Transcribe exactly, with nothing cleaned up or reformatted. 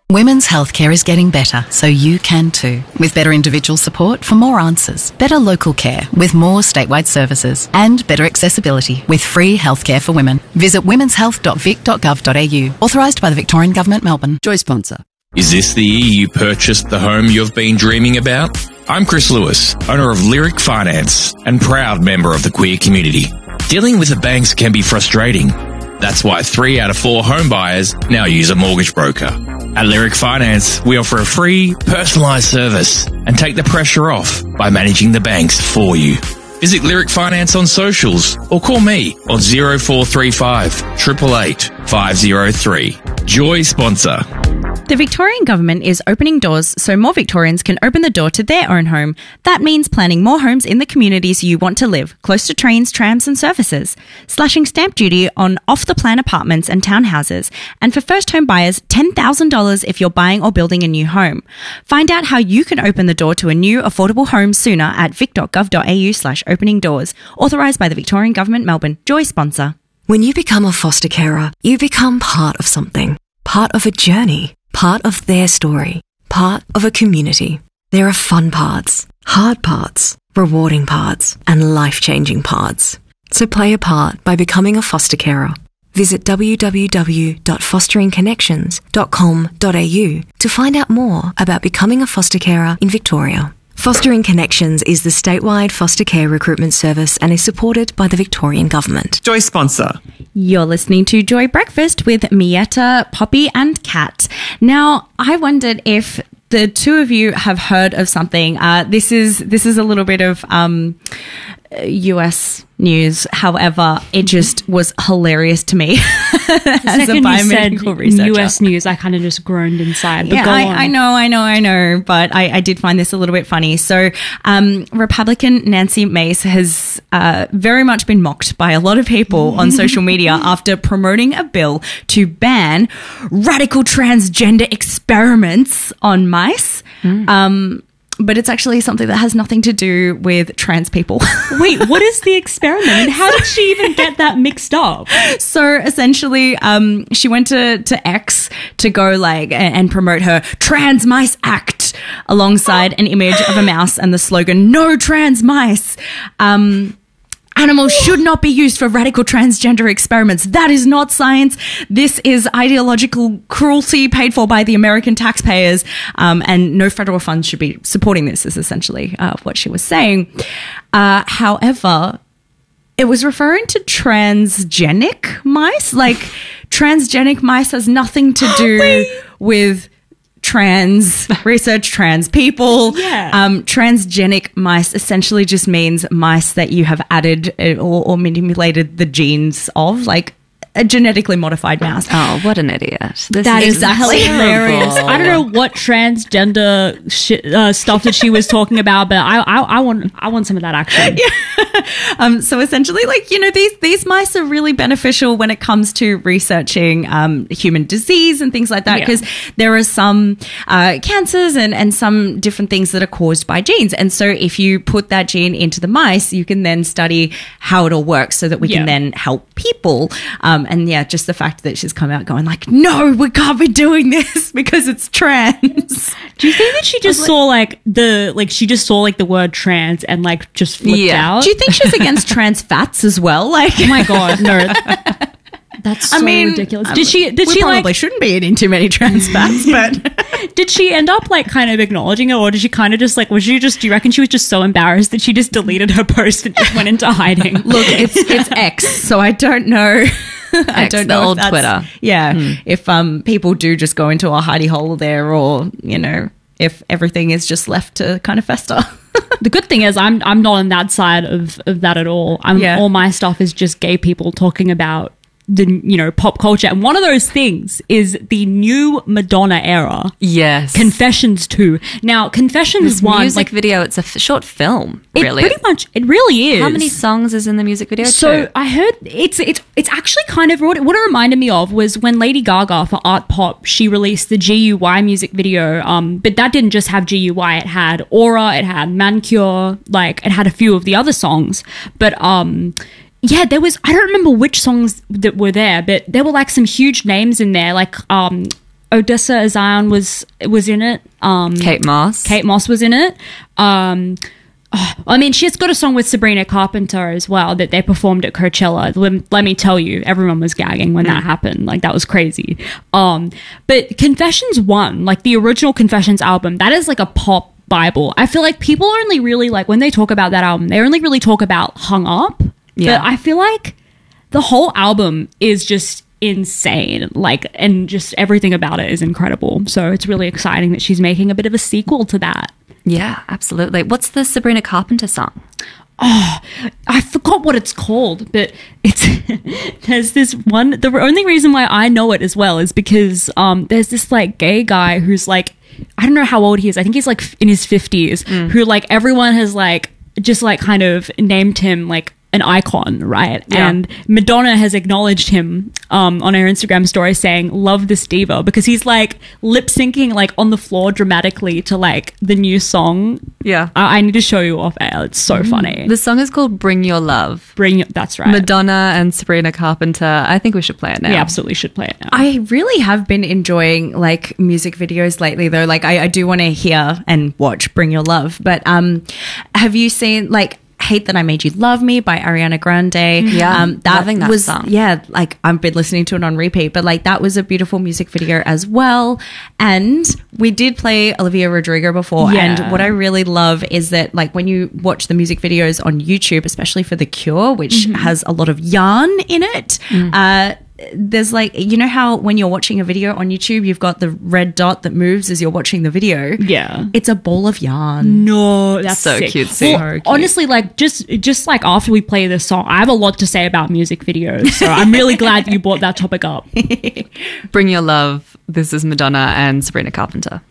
Women's healthcare is getting better, so you can too. With better individual support for more answers, better local care with more statewide services, and better accessibility with free healthcare for women. Visit womens health dot vic dot gov dot a u. Authorised by the Victorian Government, Melbourne. Joy sponsor. Is this the year you purchased the home you've been dreaming about? I'm Chris Lewis, owner of Lyric Finance and proud member of the queer community. Dealing with the banks can be frustrating. That's why three out of four home buyers now use a mortgage broker. At Lyric Finance, we offer a free, personalised service and take the pressure off by managing the banks for you. Visit Lyric Finance on socials or call me on zero four three five, eight eight eight, five zero three. Joy sponsor. The Victorian Government is opening doors so more Victorians can open the door to their own home. That means planning more homes in the communities you want to live, close to trains, trams and services. Slashing stamp duty on off-the-plan apartments and townhouses. And for first home buyers, ten thousand dollars if you're buying or building a new home. Find out how you can open the door to a new affordable home sooner at vic dot gov dot a u slash opening doors. Authorised by the Victorian Government, Melbourne. Joy sponsor. When you become a foster carer, you become part of something. Part of a journey. Part of their story. Part of a community. There are fun parts, hard parts, rewarding parts, and life-changing parts. So play a part by becoming a foster carer. Visit w w w dot fostering connections dot com dot a u to find out more about becoming a foster carer in Victoria. Fostering Connections is the statewide foster care recruitment service and is supported by the Victorian Government. Joy sponsor. You're listening to Joy Breakfast with Mietta, Poppy and Kat. Now, I wondered if the two of you have heard of something. Uh, this is this is a little bit of um, U S news. However, it just was hilarious to me as a biomedical researcher. U S news, I kind of just groaned inside. But yeah, go I, on. I know, I know, I know, but I, I did find this a little bit funny. So, um, Republican Nancy Mace has uh, very much been mocked by a lot of people on social media after promoting a bill to ban radical transgender experiments on mice. Mm. Um, but it's actually something that has nothing to do with trans people. Wait, what is the experiment? And how did she even get that mixed up? So essentially, um, she went to, to X to go like and, and promote her Trans Mice Act alongside an image of a mouse and the slogan, "No trans mice." Um, Animals should not be used for radical transgender experiments. That is not science. This is ideological cruelty paid for by the American taxpayers, um, and no federal funds should be supporting this, is essentially uh, what she was saying. Uh, however, it was referring to transgenic mice. Like, transgenic mice has nothing to do with trans research, trans people. Yeah. Um, transgenic mice essentially just means mice that you have added or, or manipulated the genes of, like a genetically modified mouse. Oh, what an idiot. This That is is exactly hilarious. I don't know what transgender shit, uh, stuff that she was talking about, but I, I, I want I want some of that action. Yeah. um, so essentially, like, you know, these, these mice are really beneficial when it comes to researching um, human disease and things like that, because yeah. there are some uh, cancers and, and some different things that are caused by genes. And so if you put that gene into the mice, you can then study how it all works so that we yeah. can then help people. Um, and yeah, just the fact that she's come out going like, no, we can't be doing this because it's trans. Do you think that she just saw like the, like she just saw like the word trans and like just flipped yeah. out? Do you think she's against trans fats as well? Like, oh my God, no. That's so I mean, ridiculous. Did she, did we she probably like, shouldn't be eating too many trans fats, but did she end up like kind of acknowledging it, or did she kind of just like, was she just, do you reckon she was just so embarrassed that she just deleted her post and just went into hiding? Look, it's, it's X, so I don't know. I X, don't know the if old that's, Twitter. Yeah. Hmm. If um people do just go into a hidey hole there, or, you know, if everything is just left to kind of fester. The good thing is I'm I'm not on that side of, of that at all. I'm Yeah. all my stuff is just gay people talking about the, you know, pop culture. And one of those things is the new Madonna era. Yes. Confessions two. Now, Confessions This one, music like, video, it's a f- short film, it really. pretty much, it really is. How many songs is in the music video? So too? I heard it's it's it's actually kind of what it, what it reminded me of was when Lady Gaga for Art Pop, she released the G U Y music video. Um, but that didn't just have G U Y; it had Aura, it had Manicure, like it had a few of the other songs. But um, yeah, there was I don't remember which songs that were there, but there were like some huge names in there, like um. Odessa Zion was was in it. Um, Kate Moss. Kate Moss was in it. Um, oh, I mean, she's got a song with Sabrina Carpenter as well that they performed at Coachella. Let, let me tell you, everyone was gagging when mm. that happened. Like, that was crazy. Um, but Confessions one, like the original Confessions album, that is like a pop Bible. I feel like people only really, like, when they talk about that album, they only really talk about Hung Up. Yeah. But I feel like the whole album is just insane, like, and just everything about it is incredible. So it's really exciting that she's making a bit of a sequel to that. Yeah, absolutely. What's the Sabrina Carpenter song? Oh, I forgot what it's called, but it's there's this one. The only reason why I know it as well is because um there's this like gay guy who's like, I don't know how old he is. I think he's like in his fifties, mm. who like everyone has like just like kind of named him like an icon, right? Yeah. And Madonna has acknowledged him um, on her Instagram story saying, love this diva, because he's like lip syncing like on the floor dramatically to like the new song. Yeah. I, I need to show you off air. It's so mm. funny. The song is called Bring Your Love. Bring Your, that's right. Madonna and Sabrina Carpenter. I think we should play it now. We absolutely should play it now. I really have been enjoying like music videos lately though. Like I, I do want to hear and watch Bring Your Love, but um, have you seen like Hate That I Made You Love Me by Ariana Grande? Yeah, um, that loving that was, song. Yeah, like I've been listening to it on repeat, but like that was a beautiful music video as well. And we did play Olivia Rodrigo before, yeah. and what I really love is that like when you watch the music videos on YouTube, especially for The Cure, which mm-hmm. has a lot of yarn in it, mm. uh, there's like, you know how when you're watching a video on YouTube, you've got the red dot that moves as you're watching the video? Yeah. It's a ball of yarn. No, that's so sick. cutesy. Well, so honestly, like just just like after we play this song, I have a lot to say about music videos. So I'm really glad you brought that topic up. Bring Your Love. This is Madonna and Sabrina Carpenter.